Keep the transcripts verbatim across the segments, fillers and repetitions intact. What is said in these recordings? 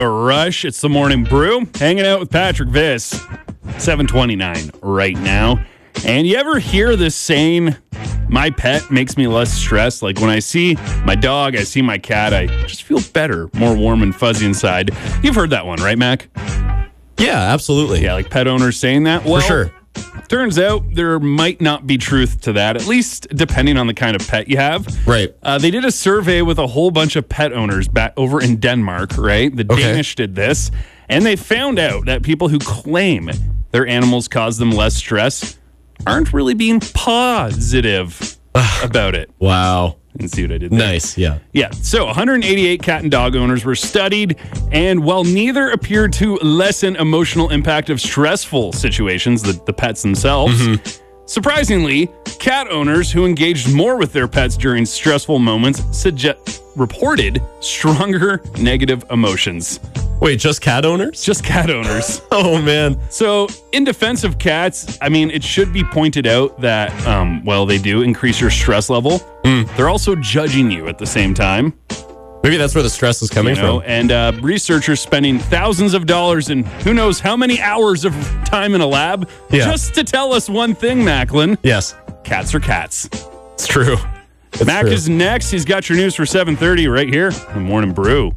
Rush. It's the Morning Brew. Hanging out with Patrick Viss. seven twenty-nine right now. And you ever hear this saying, my pet makes me less stressed? Like when I see my dog, I see my cat, I just feel better, more warm and fuzzy inside. You've heard that one, right, Mac? Yeah, absolutely. Yeah, like pet owners saying that? Well, for sure. Turns out there might not be truth to that, at least depending on the kind of pet you have. Right. Uh, they did a survey with a whole bunch of pet owners back over in Denmark, right? The Okay. Danish did this, and they found out that people who claim their animals cause them less stress aren't really being positive about it. Wow. And see what I did there? Nice, yeah. Yeah, so one hundred eighty-eight cat and dog owners were studied, and while neither appeared to lessen emotional impact of stressful situations, the, the pets themselves, mm-hmm. surprisingly, cat owners who engaged more with their pets during stressful moments suggest, reported stronger negative emotions. Wait, just cat owners? Just cat owners. Oh, man. So, in defense of cats, I mean, it should be pointed out that, um, well, they do increase your stress level. Mm. They're also judging you at the same time. Maybe that's where the stress is coming you know, from. And uh, researchers spending thousands of dollars and who knows how many hours of time in a lab yeah. just to tell us one thing, Macklin. Yes. Cats are cats. It's true. It's Mac true. is next. He's got your news for seven thirty right here on the Morning Brew.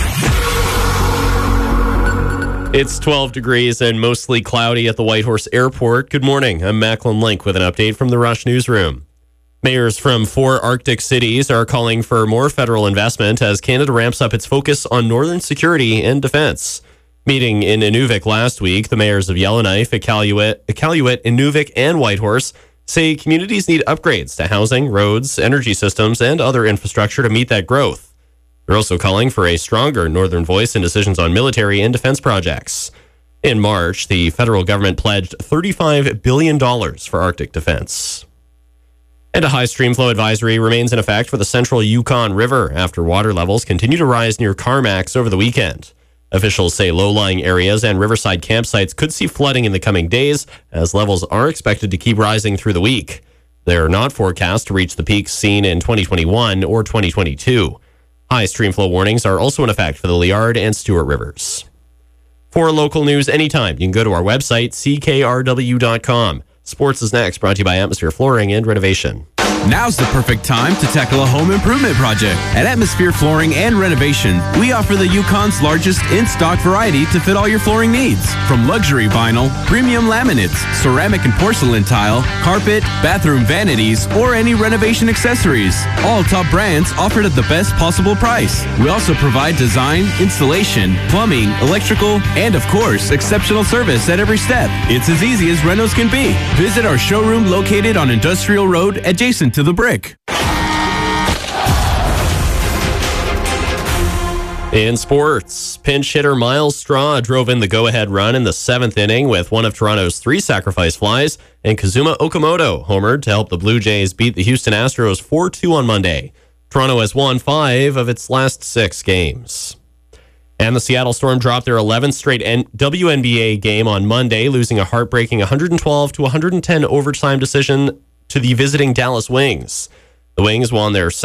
It's twelve degrees and mostly cloudy at the Whitehorse Airport. Good morning. I'm Macklin Link with an update from the Rush Newsroom. Mayors from four Arctic cities are calling for more federal investment as Canada ramps up its focus on northern security and defense. Meeting in Inuvik last week, the mayors of Yellowknife, Iqaluit, Iqaluit, Inuvik, and Whitehorse say communities need upgrades to housing, roads, energy systems, and other infrastructure to meet that growth. They're also calling for a stronger northern voice in decisions on military and defense projects. In March, the federal government pledged thirty-five billion dollars for Arctic defense. And a high streamflow advisory remains in effect for the central Yukon River after water levels continue to rise near Carmacks over the weekend. Officials say low-lying areas and riverside campsites could see flooding in the coming days as levels are expected to keep rising through the week. They're not forecast to reach the peaks seen in twenty twenty-one or twenty twenty-two. High streamflow warnings are also in effect for the Liard and Stewart rivers. For local news anytime, you can go to our website, c k r w dot com. Sports is next, brought to you by Atmosphere Flooring and Renovation. Now's the perfect time to tackle a home improvement project. At Atmosphere Flooring and Renovation, we offer the Yukon's largest in-stock variety to fit all your flooring needs. From luxury vinyl, premium laminates, ceramic and porcelain tile, carpet, bathroom vanities, or any renovation accessories. All top brands offered at the best possible price. We also provide design, installation, plumbing, electrical, and of course, exceptional service at every step. It's as easy as renos can be. Visit our showroom located on Industrial Road adjacent to the Brick. In sports, pinch hitter Miles Straw drove in the go-ahead run in the seventh inning with one of Toronto's three sacrifice flies, and Kazuma Okamoto homered to help the Blue Jays beat the Houston Astros four two on Monday. Toronto has won five of its last six games. And the Seattle Storm dropped their eleventh straight W N B A game on Monday, losing a heartbreaking one twelve to one ten overtime decision to the visiting Dallas Wings. The Wings won their